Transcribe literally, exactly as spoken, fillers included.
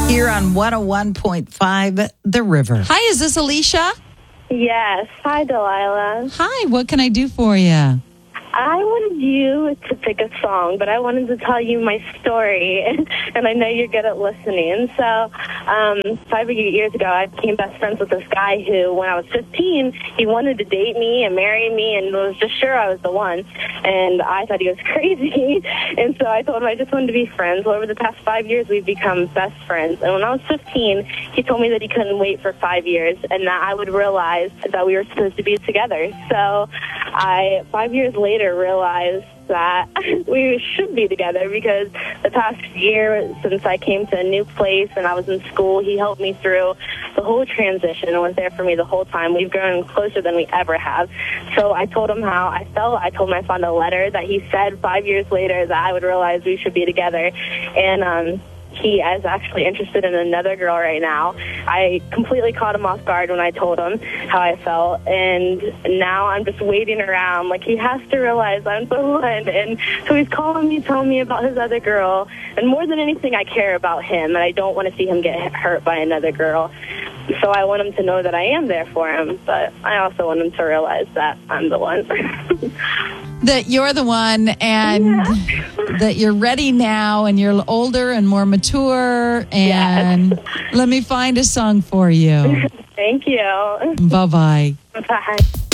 Here on one oh one point five The River. Hi, is this Alicia? Yes. Hi, Delilah. Hi, what can I do for you? I wanted you to pick a song, but I wanted to tell you my story, and I know you're good at listening. So, um, five years ago, I became best friends with this guy who, when I was fifteen, he wanted to date me and marry me and was just sure I was the one. And I thought he was crazy. And so I told him I just wanted to be friends. Well, over the past five years, we've become best friends. And when I was fifteen, he told me that he couldn't wait for five years and that I would realize that we were supposed to be together. So I, five years later, realized that we should be together because the past year since I came to a new place and I was in school, he helped me through the whole transition and was there for me the whole time. We've grown closer than we ever have. So I told him how I felt. I told him I found a letter that he said five years later that I would realize we should be together. And um he is actually interested in another girl right now. I completely caught him off guard when I told him how I felt, and now I'm just waiting around. Like, he has to realize I'm the one, and so he's calling me, telling me about his other girl, and more than anything, I care about him, and I don't want to see him get hurt by another girl. So I want him to know that I am there for him, but I also want him to realize that I'm the one. That you're the one, and Yeah. that you're ready now, and you're older and more mature, and Yes. let me find a song for you. Thank you. Bye-bye. Bye.